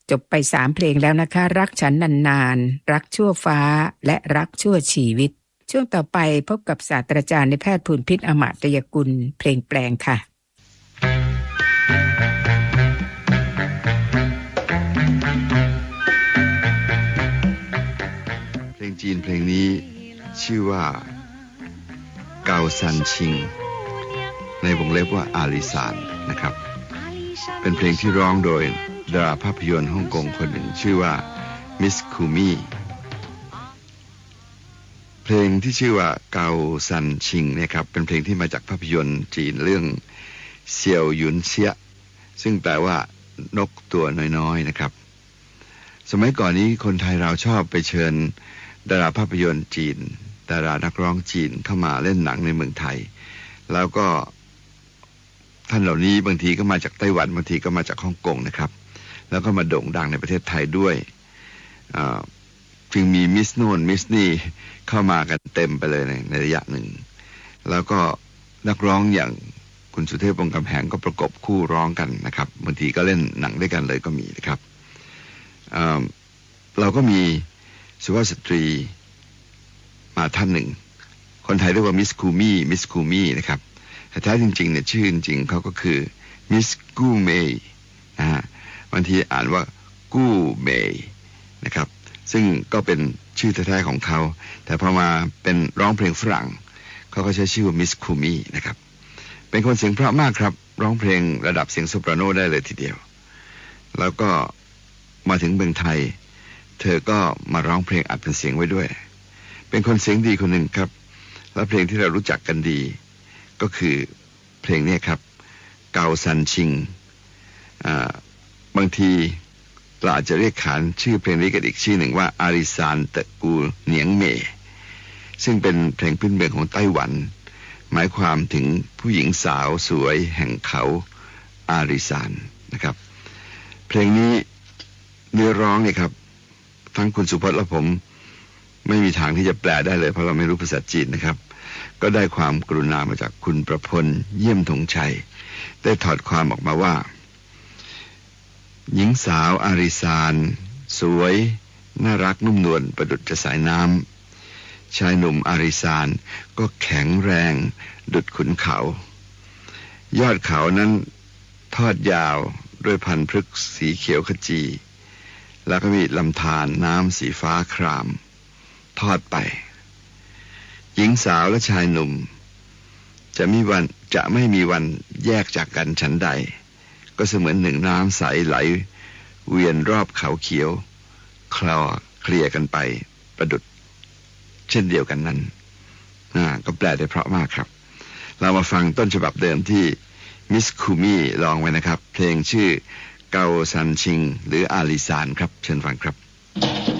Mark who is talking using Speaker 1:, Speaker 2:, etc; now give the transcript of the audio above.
Speaker 1: จบไป3เพลงแล้วนะคะรักฉันนานๆรักชั่วฟ้าและรักชั่วชีวิตช่วงต่อไปพบกับศาสตราจารย์นายแพทย์ภูลพิษอมาตยกุลเพลงแปลงค่ะ
Speaker 2: เพลงจีนเพลงนี้ชื่อว่าเกาซันชิงในวงเล็บว่าอาลีซานนะครับเป็นเพลงที่ร้องโดยดาราภาพยนตร์ฮ่องกงคนหนึ่งชื่อว่ามิสคูมี่เพลงที่ชื่อว่าเกาซันชิงเนี่ยครับเป็นเพลงที่มาจากภาพยนตร์จีนเรื่องเซียวหยุนเซียซึ่งแปลว่านกตัวน้อยๆนะครับสมัยก่อนนี้คนไทยเราชอบไปเชิญดาราภาพยนตร์จีนดารานักร้องจีนเข้ามาเล่นหนังในเมืองไทยแล้วก็ท่านเหล่านี้บางทีก็มาจากไต้หวันบางทีก็มาจากฮ่องกงนะครับแล้วก็มาโด่งดังในประเทศไทยด้วยจึงมีมิสโน่นมิสนี่เข้ามากันเต็มไปเลยในระยะหนึ่งแล้วก็นักร้องอย่างคุณสุเทพวงศ์กำแหงก็ประกบคู่ร้องกันนะครับบางทีก็เล่นหนังด้วยกันเลยก็มีนะครับเราก็มีสุภาพสตรีมาท่านหนึ่งคนไทยเรียกว่ามิสคูมี่นะครับแต่แท้จริงๆเนี่ยชื่อจริงๆเขาก็คือมิสกูเมย์นะฮะบางทีอ่านว่ากูเมย์นะครับซึ่งก็เป็นชื่อแท้ๆของเขาแต่พอมาเป็นร้องเพลงฝรั่งเขาก็ใช้ชื่อว่ามิสคูมี่นะครับเป็นคนเสียงเพราะมากครับร้องเพลงระดับเสียงโซปราโนได้เลยทีเดียวแล้วก็มาถึงเมืองไทยเธอก็มาร้องเพลงอัดเป็นเสียงไว้ด้วยเป็นคนเสียงดีคนหนึ่งครับและเพลงที่เรารู้จักกันดีก็คือเพลงนี้ครับเกาซันชิงบางทีเราอาจจะเรียกขานชื่อเพลงนี้กันอีกชื่อหนึ่งว่าอาริซานเตกูเหนียงเม่ซึ่งเป็นเพลงพื้นเมืองของไต้หวันหมายความถึงผู้หญิงสาวสวยแห่งเขาอาริซานนะครับเพลงนี้เนื้อร้องเนี่ยครับทั้งคุณสุพจน์และผมไม่มีทางที่จะแปลได้เลยเพราะเราไม่รู้ภาษาจีนนะครับก็ได้ความกรุณามาจากคุณประพลเยี่ยมธงชัยได้ถอดความออกมาว่าหญิงสาวอาริซานสวยน่ารักนุ่มนวลประดุจจะสายน้ำชายหนุ่มอาริซานก็แข็งแรงดุจขุนเขายอดเขานั้นทอดยาวด้วยพันธุ์พฤกษ์สีเขียวขจีแล้วก็มีลำธารน้ำสีฟ้าครามทอดไปหญิงสาวและชายหนุ่มจะไม่มีวันแยกจากกันฉันใดก็เสมือนหนึ่งน้ำใสไหลเวียนรอบเขาเขียวเคลียกันไปประดุจเช่นเดียวกันนั้นก็แปลได้เพราะมากครับเรามาฟังต้นฉบับเดิมที่มิสคูมี่ร้องไว้นะครับเพลงชื่อเกาซันชิงหรืออาลีซานครับเชิญฟังครับ